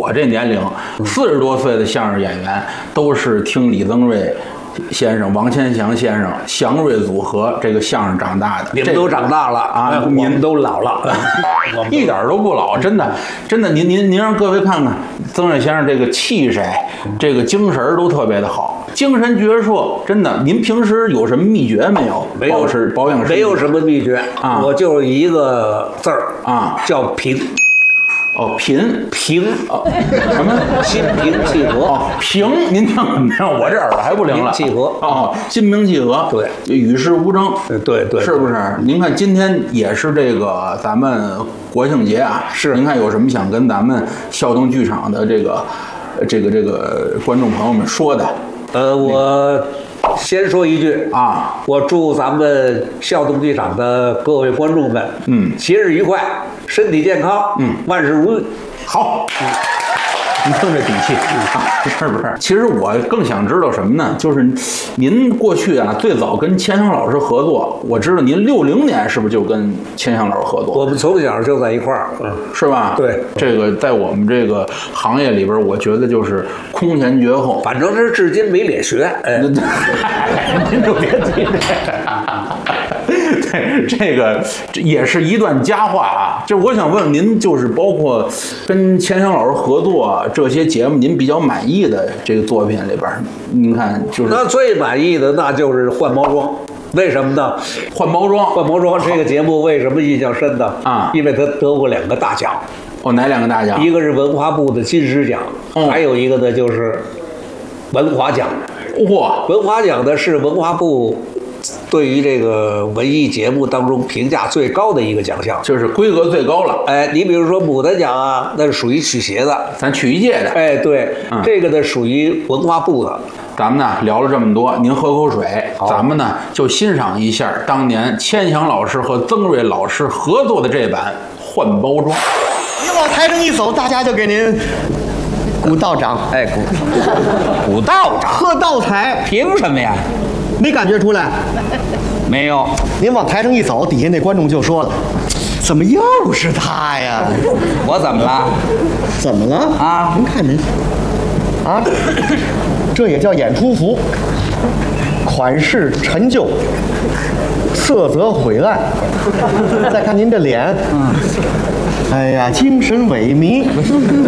我这年龄，40多岁的相声演员都是听李增瑞先生、王千祥先生、祥瑞组合这个相声长大的。 你们都长大了啊， 我们都老了， 一点都不老，真的，真的。您让各位看看曾瑞先生这个气势，这个精神都特别的好，精神矍铄，真的。您平时有什么秘诀没有？ 没有保养身体没有什么秘诀啊， 我就一个字儿啊， 叫平。 哦，平哦，什么心平气和哦，平，您听，我这耳朵还不灵了， 气和哦，心平气和， 对， 与世无争， 对， 是不是？您看今天也是这个咱们国庆节啊， 是， 您看有什么想跟咱们孝东剧场的这个观众朋友们说的？ 我先说一句啊， 我祝咱们孝东剧场的各位观众们，节日愉快，身体健康，万事如意。 好，您听这底气是不是？其实我更想知道什么呢？就是您过去啊，最早跟钱翔老师合作，我知道您60年是不是就跟钱翔老师合作？ 我们从小就在一块儿， 是吧？ 对， 这个在我们这个行业里边，我觉得就是空前绝后。 反正是至今没脸学。哎， 您就别提这个。对，这个也是一段佳话啊。就我想问您，就是包括跟钱翔老师合作这些节目，您比较满意的这个作品里边，您看就是那最满意的那就是换包装。为什么呢？ 换包装这个节目为什么印象深呢？ 啊， 因为它得过2个大奖。 哦，哪2个大奖？ 一个是文化部的金狮奖，还有一个呢就是文华奖。 哇， 文华奖呢是文化部对于这个文艺节目当中评价最高的一个奖项， 就是规格最高了。 哎，你比如说牡丹奖啊，那是属于曲协的， 咱曲艺界的。 哎，对，这个呢属于文化部的。 咱们呢聊了这么多，您喝口水，咱们呢就欣赏一下当年钱翔老师和曾瑞老师合作的这版《换包装》。 您往台上一走，大家就给您鼓道长， 哎，鼓道长， 喝道彩， 凭什么呀？ 没感觉出来？ 没有。 您往台上一走，底下那观众就说了：“怎么又是他呀？” 我怎么了？ 怎么了啊？ 您看您啊，这也叫演出服，款式陈旧，色泽晦暗。再看您这脸，哎呀，精神萎靡。